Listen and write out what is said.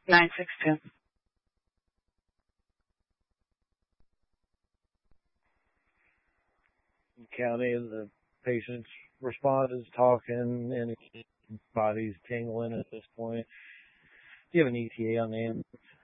962. County, the patient's response is talking and his body's tingling at this point. Do you have an ETA on the ambulance?